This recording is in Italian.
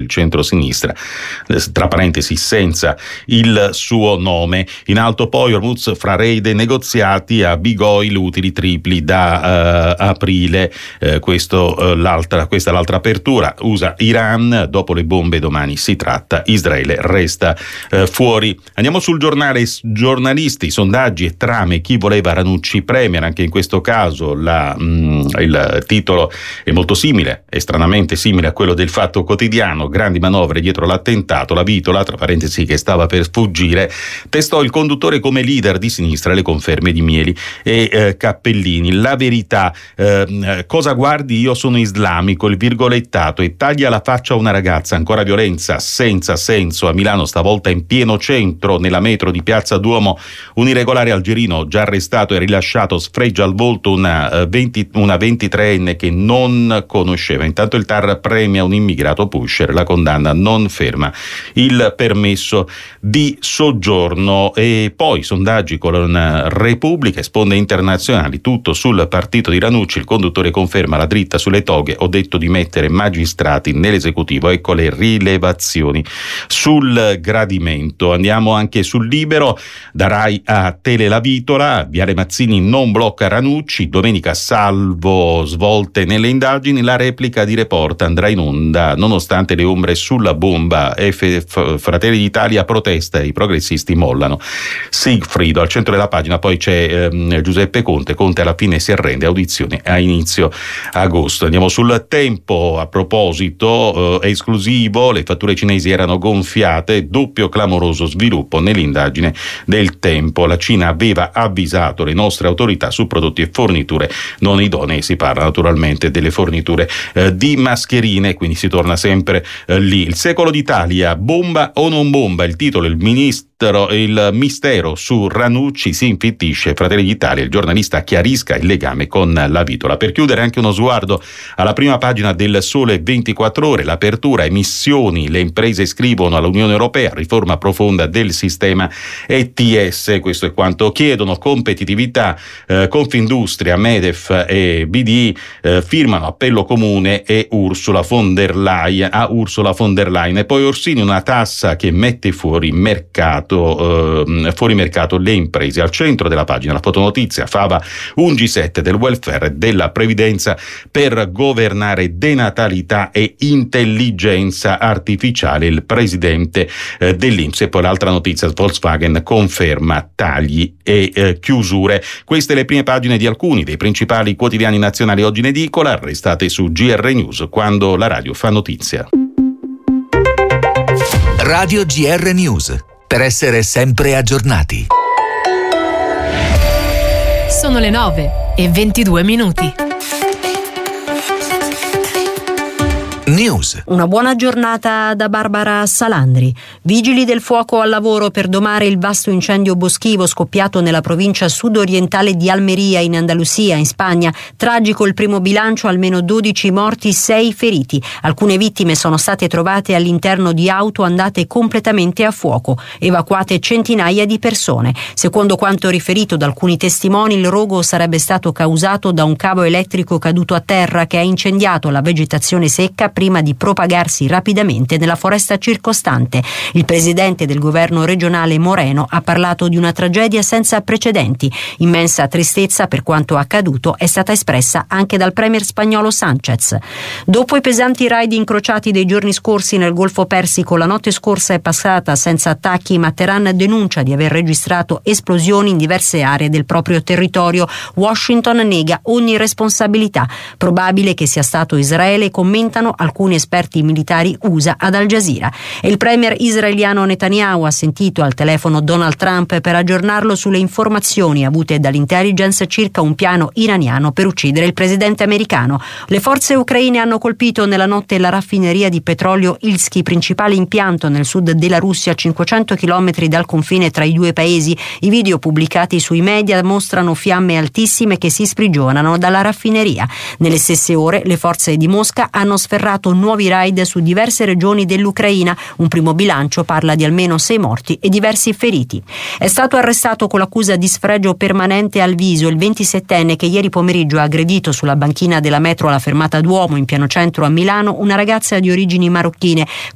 il centro-sinistra, tra parentesi senza il suo nome. In alto poi Hormuz fra raid e negoziati, a big oil utili tripli da aprile, questa è l'altra apertura. USA-Iran, dopo le bombe domani si tratta, Israele resta fuori. Andiamo sul giornale, giornalisti, sondaggi e trame, chi voleva Ranucci premier, anche in questo caso il titolo è molto simile, è stranamente simile a quello del Fatto Quotidiano, grandi manovre dietro l'attentato, la vitola, tra parentesi che stava per fuggire, testò il conduttore come leader di sinistra, le conferme di Mieli e Cappellini. La verità, cosa guardi, io sono islamico, il virgolettato, e taglia la faccia a una ragazza, ancora violenza senza senso a Milano, stavolta in pieno centro, nella metro di Piazza Duomo, un irregolare algerino già arrestato e rilasciato sfregia al volto una 23enne che non conosceva. Intanto il TAR premia un immigrato pusher, la condanna non ferma il permesso di soggiorno. E poi sondaggi con Repubblica, sponde internazionali, tutto sul partito di Ranucci, il conduttore conferma la dritta sulle toghe, ho detto di mettere magistrati nell'esecutivo, ecco le rilevazioni sul gradimento. Andiamo anche sul Libero, da Rai a Tele la vitola, Viale Mazzini non blocca Ranucci, domenica salvo svolte nelle indagini, la replica di Report andrà in onda nonostante le ombre sulla bomba, Fratelli d'Italia protesta, i progressisti mollano. Sigfrido, al centro della pagina poi c'è Giuseppe Conte alla fine si arrende, audizione a inizio agosto. Andiamo sul Tempo, a proposito, esclusivo, le fatture cinesi erano gonfiate, doppio clamoroso sviluppo nell'indagine del Tempo, la Cina aveva avvisato le nostre autorità su prodotti e forniture non idonei, si parla naturalmente delle forniture di mascherine, quindi si torna sempre lì. Il Secolo d'Italia, bomba o non bomba, il titolo, il mistero su Ranucci si infittisce, Fratelli d'Italia, il giornalista chiarisca il legame con la vitola. Per chiudere anche uno sguardo alla prima pagina del Sole 24 Ore, l'apertura, emissioni, le imprese scrivono all'Unione Europea, riforma profonda del sistema ETS, questo è quanto chiedono, competitività, Confindustria, Medef e BDI firmano appello comune e Ursula von der Leyen e poi Orsini, una tassa che mette fuori mercato le imprese. Al centro della pagina la fotonotizia, Fava, un G7 del welfare e della previdenza per governare denatalità e intelligenza artificiale, il presidente dell'INPS. E poi l'altra notizia, Volkswagen conferma tagli e chiusure. Queste le prime pagine di alcuni dei principali quotidiani nazionali oggi in edicola. Restate su GR News, quando la radio fa notizia. Radio GR News, per essere sempre aggiornati. Sono le 9:22. News. Una buona giornata da Barbara Salandri. Vigili del fuoco al lavoro per domare il vasto incendio boschivo scoppiato nella provincia sudorientale di Almeria, in Andalusia, in Spagna. Tragico il primo bilancio, almeno 12 morti, 6 feriti. Alcune vittime sono state trovate all'interno di auto andate completamente a fuoco. Evacuate centinaia di persone. Secondo quanto riferito da alcuni testimoni, il rogo sarebbe stato causato da un cavo elettrico caduto a terra che ha incendiato la vegetazione secca prima di propagarsi rapidamente nella foresta circostante. Il presidente del governo regionale Moreno ha parlato di una tragedia senza precedenti. Immensa tristezza per quanto accaduto è stata espressa anche dal premier spagnolo Sánchez. Dopo i pesanti raid incrociati dei giorni scorsi nel Golfo Persico, la notte scorsa è passata senza attacchi, ma Teheran denuncia di aver registrato esplosioni in diverse aree del proprio territorio. Washington nega ogni responsabilità. Probabile che sia stato Israele, commentano alcuni esperti militari USA ad Al Jazeera. E il premier israeliano Netanyahu ha sentito al telefono Donald Trump per aggiornarlo sulle informazioni avute dall'intelligence circa un piano iraniano per uccidere il presidente americano. Le forze ucraine hanno colpito nella notte la raffineria di petrolio Ilsky, principale impianto nel sud della Russia, a 500 chilometri dal confine tra i due paesi. I video pubblicati sui media mostrano fiamme altissime che si sprigionano dalla raffineria. Nelle stesse ore le forze di Mosca hanno sferrato nuovi raid su diverse regioni dell'Ucraina. Un primo bilancio parla di almeno 6 morti e diversi feriti. È stato arrestato con l'accusa di sfregio permanente al viso il 27enne che ieri pomeriggio ha aggredito sulla banchina della metro alla fermata Duomo, in pieno centro a Milano, una ragazza di origini marocchine.